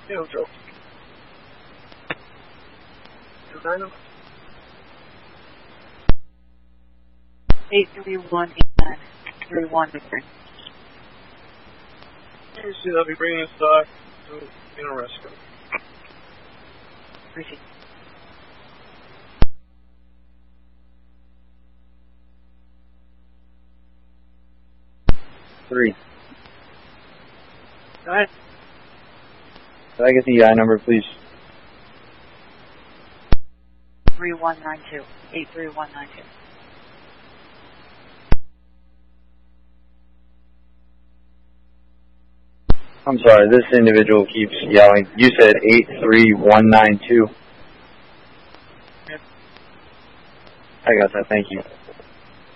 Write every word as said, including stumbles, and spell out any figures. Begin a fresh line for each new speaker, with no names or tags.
Yeah, Joe.
eight three one eight nine three one Victor.
Let me see, I'll be bringing this back to Interesco.
Appreciate it.
Three.
Go ahead.
Can I get the E I number, please?
three one nine two. eight three one nine two.
I'm sorry, this individual keeps yelling. You said eight three one nine two.
Yep.
I got that, thank you.